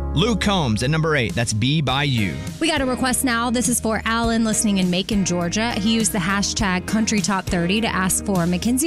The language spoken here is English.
Luke Combs at number 8. That's Be By You. We got a request now. This is for Alan listening in Macon, Georgia. He used the hashtag Country Top 30 to ask for Mackenzie